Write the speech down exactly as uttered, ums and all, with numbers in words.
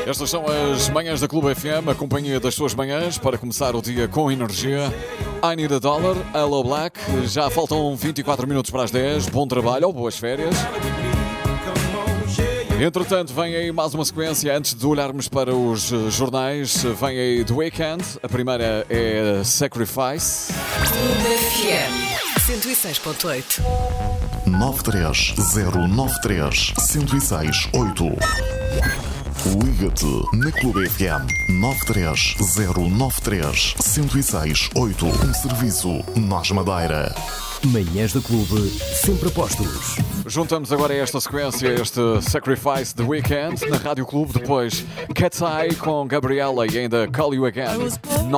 Estas são as manhãs da Clube F M, a companhia das suas manhãs, para começar o dia com energia. I Need a Dollar, Hello Black. Já faltam vinte e quatro minutos para as dez. Bom trabalho ou boas férias. Entretanto, vem aí mais uma sequência. Antes de olharmos para os jornais, vem aí The Weeknd. A primeira é Sacrifice. Clube F M cento e seis ponto oito. nove três zero nove três, zero seis oito. Liga-te na Clube F M nove três zero nove três, zero seis oito. Um serviço Nós Madeira. Manhãs da Clube, sempre a postos. Juntamos agora a esta sequência, este Sacrifice The Weeknd na Rádio Clube. Depois Cat's Eye com Gabriela e ainda Call You Again.